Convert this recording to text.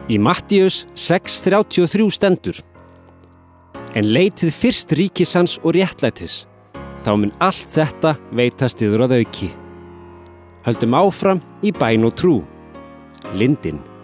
Í Mattíus 6:33 stendur: En leitið fyrst ríkis hans og réttlætis, þá mun allt þetta veitast yður að auki. Höldum áfram í bæn og trú. Lindin.